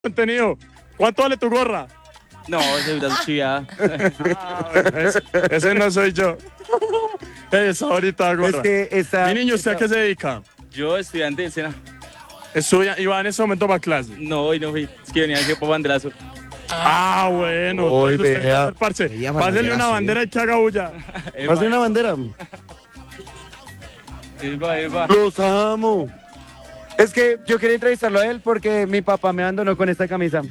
contenido. ¿Cuánto vale tu gorra? No, ese es chía. Ese no soy yo. Esa ahorita gorra. Es que esta, Mi niño, ¿usted a qué se dedica? Yo estudiante de Sena. Estudia y va en ese momento para clase. No, hoy no fui. Es que venía aquí por banderazo. Ah, bueno. Oy, Entonces usted vea. hace parce. Veía Pásele bandera, una sí. bandera y que haga bulla. ¿Pásale una bandera? Eva. Los amo. Es que yo quería entrevistarlo a él porque mi papá me abandonó con esta camisa.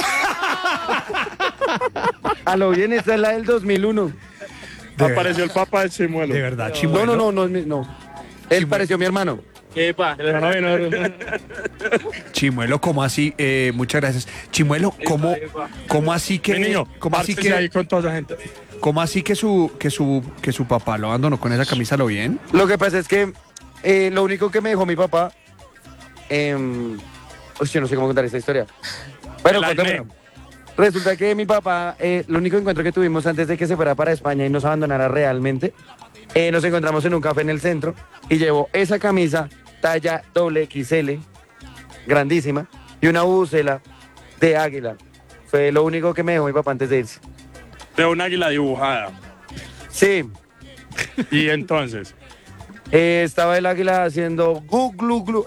A lo bien, esta es la del 2001. Apareció el papa de Chimuelo. De verdad, Chimuelo. No. Él pareció mi hermano. Epa, el hermano vino. Chimuelo, ¿cómo así? Muchas gracias. Chimuelo, ¿cómo así que? Mi niño, ¿Cómo así pártese ahí que? con toda esa gente. ¿Cómo así que su papá lo abandonó con esa camisa? ¿Lo bien? Lo que pasa es que lo único que me dejó mi papá. Yo no sé cómo contar esta historia. Bueno, El acné. cuéntamelo. Resulta que mi papá, lo único encuentro que tuvimos antes de que se fuera para España y nos abandonara realmente, nos encontramos en un café en el centro y llevó esa camisa talla XXL, grandísima, y una bucela de águila. Fue lo único que me dejó mi papá antes de irse. De un águila dibujada. Sí, Y entonces. estaba el águila haciendo glu glu.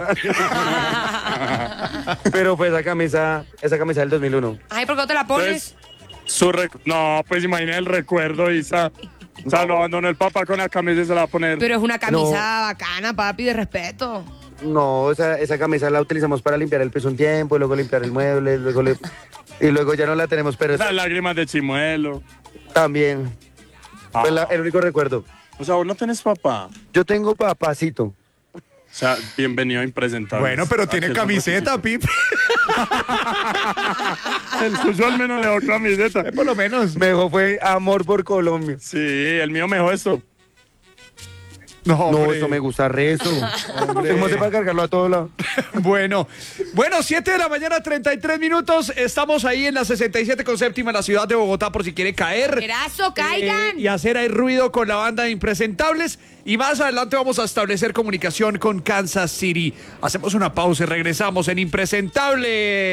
Pero fue esa camisa del 2001. Ay, ¿por qué no te la pones? No, pues imagina el recuerdo, Isa. O sea, lo abandonó el papá con la camisa y se la va a poner. Pero es una camisa bacana, papi, de respeto. No, esa camisa la utilizamos para limpiar el piso un tiempo, y luego limpiar el mueble, y luego ya no la tenemos, pero Las lágrimas de Chimuelo. también. Ah. Fue el único recuerdo. O sea, vos no tenés papá. Yo tengo papacito. O sea, bienvenido a Impresentable. Bueno, pero tiene camiseta, Pip. El suyo al menos le dio camiseta. Por lo menos. Me dejó fue amor por Colombia. Sí, el mío me dejó esto. No, hombre. eso me gusta rezo. ¿Cómo se para cargarlo a todos lados? Bueno, 7 de la mañana, 33 minutos. Estamos ahí en la 67 con séptima en la ciudad de Bogotá por si quiere caer. ¡Erazo, caigan! Y hacer ahí ruido con la banda de Impresentables. Y más adelante vamos a establecer comunicación con Kansas City. Hacemos una pausa y regresamos en Impresentables.